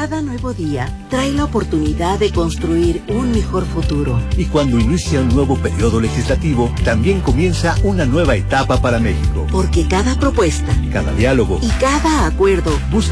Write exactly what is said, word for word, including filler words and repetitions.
Cada nuevo día trae la oportunidad de construir un mejor futuro. Y cuando inicia un nuevo periodo legislativo, también comienza una nueva etapa para México. Porque cada propuesta, cada diálogo y cada acuerdo busca